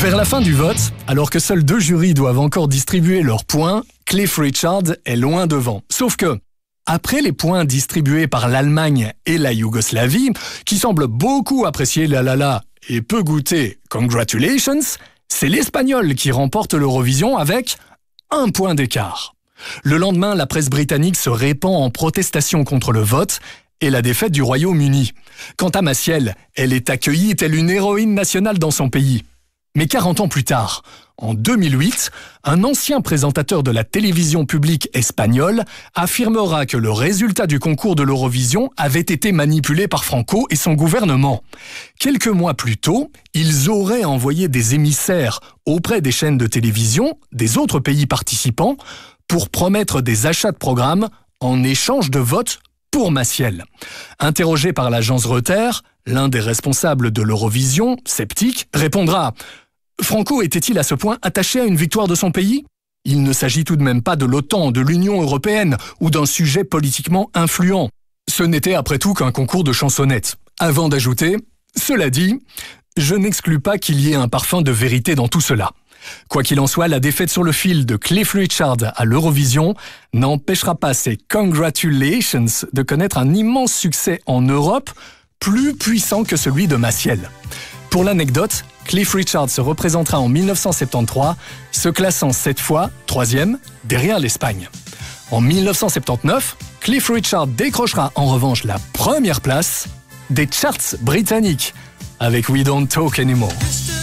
Vers la fin du vote, alors que seuls 2 jurys doivent encore distribuer leurs points, Cliff Richard est loin devant. Sauf que, après les points distribués par l'Allemagne et la Yougoslavie, qui semblent beaucoup apprécier la la la et peu goûter Congratulations, c'est l'Espagnol qui remporte l'Eurovision avec 1 point d'écart. Le lendemain, la presse britannique se répand en protestation contre le vote et la défaite du Royaume-Uni. Quant à Maciel, elle est accueillie telle une héroïne nationale dans son pays. Mais 40 ans plus tard, en 2008, un ancien présentateur de la télévision publique espagnole affirmera que le résultat du concours de l'Eurovision avait été manipulé par Franco et son gouvernement. Quelques mois plus tôt, ils auraient envoyé des émissaires auprès des chaînes de télévision des autres pays participants pour promettre des achats de programmes en échange de votes pour Maciel. Interrogé par l'agence Reuters, l'un des responsables de l'Eurovision, sceptique, répondra « Franco était-il à ce point attaché à une victoire de son pays ? Il ne s'agit tout de même pas de l'OTAN, de l'Union européenne ou d'un sujet politiquement influent. Ce n'était après tout qu'un concours de chansonnettes. » Avant d'ajouter « Cela dit, je n'exclus pas qu'il y ait un parfum de vérité dans tout cela. » Quoi qu'il en soit, la défaite sur le fil de Cliff Richard à l'Eurovision n'empêchera pas ses Congratulations de connaître un immense succès en Europe, plus puissant que celui de Maciel. Pour l'anecdote, Cliff Richard se représentera en 1973, se classant cette fois 3e derrière l'Espagne. En 1979, Cliff Richard décrochera en revanche la 1re place des charts britanniques avec We Don't Talk Anymore.